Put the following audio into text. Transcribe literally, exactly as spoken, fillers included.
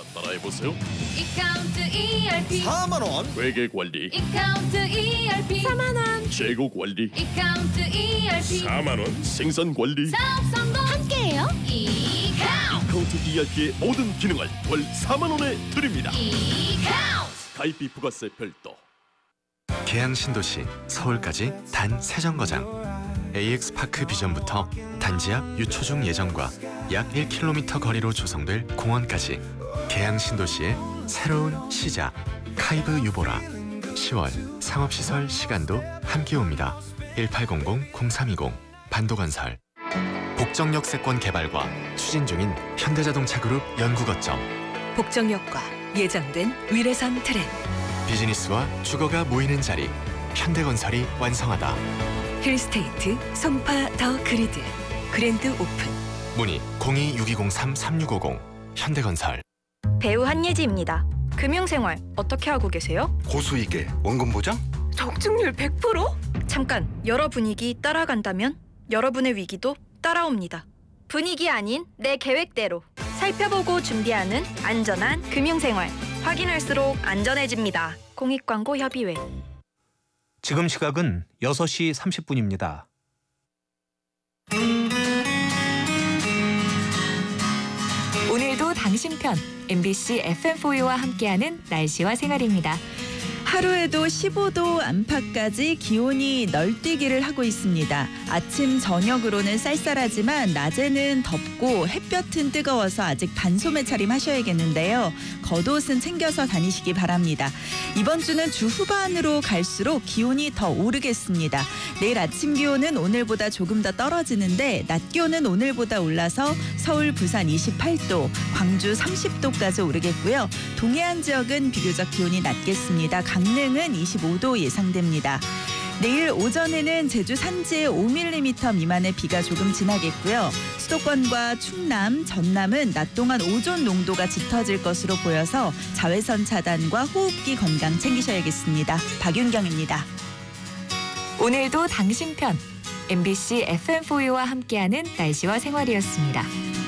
따라해보세요. 이카운트 이알피 사만 원. 회계 관리, 이카운트 이알피 사만 원 재고 관리, 이카운트 이알피 사만 원. 생산 관리, 사업 성공 함께해요. 이카운트 카운트 이알피의 모든 기능을 월 사만 원에 드립니다. 이카운트 가입비 부가세 별도. 계양 신도시 서울까지 단 세 정거장. 에이엑스 파크 비전부터 단지 앞 유초중 예정과 약 일 킬로미터 거리로 조성될 공원까지 계양 신도시의 새로운 시작. 카이브 유보라. 시월 상업시설 시간도 함께 옵니다. 일팔공공 공삼이공 반도건설. 복정역세권 개발과 추진 중인 현대자동차 그룹 연구 거점. 복정역과 예정된 위례선 트램. 비즈니스와 주거가 모이는 자리. 현대건설이 완성하다. 힐스테이트 송파 더 그리드 그랜드 오픈. 문의 공이 육이공삼 삼육오공 현대건설. 배우 한예지입니다. 금융생활 어떻게 하고 계세요? 고수익에 원금 보장? 적중률 백 퍼센트? 잠깐, 여러 분위기 따라간다면 여러분의 위기도 따라옵니다. 분위기 아닌 내 계획대로 살펴보고 준비하는 안전한 금융생활. 확인할수록 안전해집니다. 공익광고협의회. 지금 시각은 여섯 시 삼십 분입니다. 오늘도 당신 편 엠비씨 에프엠포유와 함께하는 날씨와 생활입니다. 하루에도 십오 도 안팎까지 기온이 널뛰기를 하고 있습니다. 아침 저녁으로는 쌀쌀하지만 낮에는 덥고 햇볕은 뜨거워서 아직 반소매 차림하셔야겠는데요. 겉옷은 챙겨서 다니시기 바랍니다. 이번 주는 주 후반으로 갈수록 기온이 더 오르겠습니다. 내일 아침 기온은 오늘보다 조금 더 떨어지는데 낮 기온은 오늘보다 올라서 서울, 부산 이십팔 도, 광주 삼십 도까지 오르겠고요. 동해안 지역은 비교적 기온이 낮겠습니다. 강릉은 이십오 도 예상됩니다. 내일 오전에는 제주 산지에 오 밀리미터 미만의 비가 조금 지나겠고요. 수도권과 충남, 전남은 낮 동안 오존 농도가 짙어질 것으로 보여서 자외선 차단과 호흡기 건강 챙기셔야겠습니다. 박윤경입니다. 오늘도 당신 편 엠비씨 에프엠포유와 함께하는 날씨와 생활이었습니다.